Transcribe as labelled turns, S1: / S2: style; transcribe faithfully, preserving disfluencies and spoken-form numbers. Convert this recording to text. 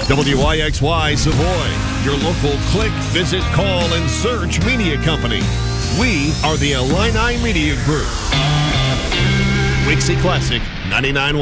S1: W I X Y Savoy, your local click, visit, call, and search media company. We are the Illini Media Group. Wixie Classic ninety-nine point one.